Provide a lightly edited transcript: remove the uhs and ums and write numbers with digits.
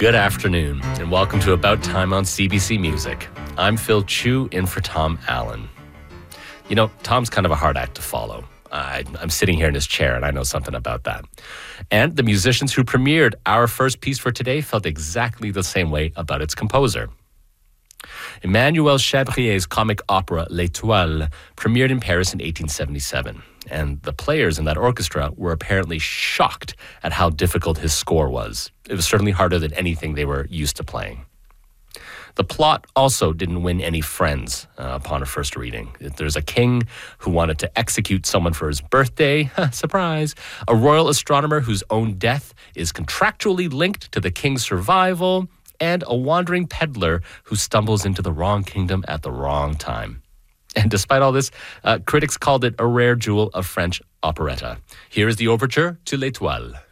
Good afternoon, and welcome to About Time on CBC Music. I'm Phil Chu, in for Tom Allen. You know, Tom's kind of a hard act to follow. I'm sitting here in his chair, and I know something about that. And the musicians who premiered our first piece for today felt exactly the same way about its composer. Emmanuel Chabrier's comic opera L'Étoile premiered in Paris in 1877, and the players in that orchestra were apparently shocked at how difficult his score was. It was certainly harder than anything they were used to playing. The plot also didn't win any friends upon a first reading. There's a king who wanted to execute someone for his birthday, surprise, a royal astronomer whose own death is contractually linked to the king's survival, and a wandering peddler who stumbles into the wrong kingdom at the wrong time. And despite all this, critics called it a rare jewel of French operetta. Here is the overture to L'Étoile.